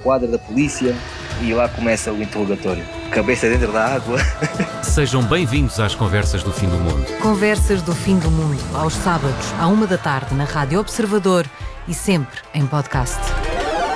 quadra da polícia e lá começa o interrogatório. Cabeça dentro da água. Sejam bem-vindos às Conversas do Fim do Mundo. Conversas do Fim do Mundo, aos sábados, à 1 da tarde, na Rádio Observador e sempre em podcast.